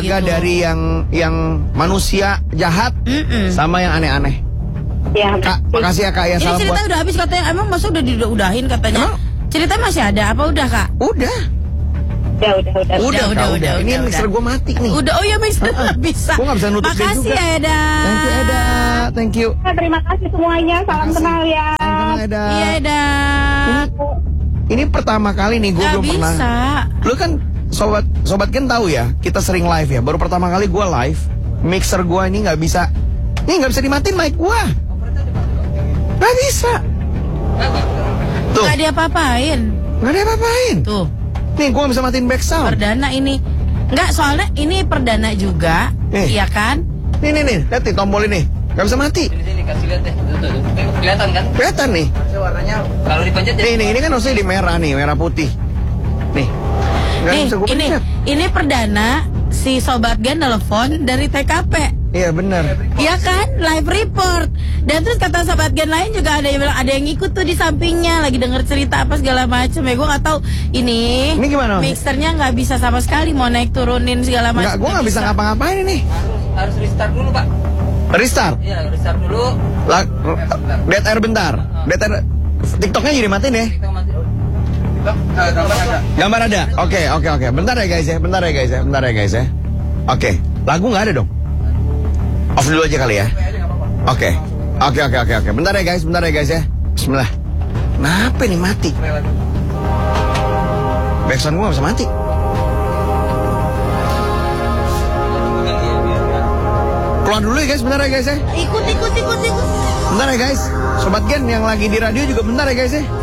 Gitu. Dari yang manusia jahat sama yang aneh-aneh. Ya, Kak, makasih ya Kak ya. Ini Salam cerita buat... udah habis katanya. Emang masa udah diudahin katanya? Emang? Cerita masih ada apa udah Kak? Udah. Udah. Ini mixer gue mati nih. Udah, oh ya mixer nggak bisa. Gue nggak bisa nutup dia juga. Makasih ya Eda. Thank you Eda. Thank you. terima kasih semuanya. Salam kenal ya. Salam kenal Eda. Iya Eda. Ini pertama kali nih gue Nggak belum pernah. bisa. Lu kan sobat Gen tahu ya, kita sering live ya. Baru pertama kali gue live, mixer gue ini nggak bisa. Ini nggak bisa dimatiin mic gue. Nggak bisa. Tuh. Nggak diapa-apain. Nggak ada apa-apain. Tuh. Nih gue nggak bisa matiin back sound. Perdana ini. Nggak, soalnya ini perdana juga. Iya kan? Nih, lihat nih tombol ini. Nggak bisa mati. Sini kasih lihat deh. Tuh. Kelihatan kan? Kelihatan nih. Warnanya kalau dipencet jadi Nih, ini kan harusnya di merah nih, merah putih. Nih. Nggak Nih, bisa gue pencet. ini perdana si Sobat Gen telepon dari TKP. Iya benar. Iya kan, live report. Dan terus kata Sobat Gen lain juga ada yang bilang ada yang ngikut tuh di sampingnya lagi denger cerita apa segala macam. Ya gue nggak tahu ini. Ini gimana? Mixernya nggak bisa sama sekali mau naik turunin segala macam. Nggak, gue nggak bisa ngapa-ngapain ini. harus restart dulu, Pak. Restart. Iya, restart dulu. Dead air bentar. Dead air. TikToknya jadi matiin ya. Kita mati. Gambar ada. Gambar ada. Oke. Bentar ya guys ya. Oke. Lagu nggak ada dong. Off dulu aja kali ya. Oke. Bentar ya guys ya. Bismillah. Kenapa nih mati? Backsound gua nggak bisa mati. Keluar dulu ya guys, bentar ya guys ya. Ikut. Bentar ya guys. Sobat Gen yang lagi di radio juga bentar ya guys ya.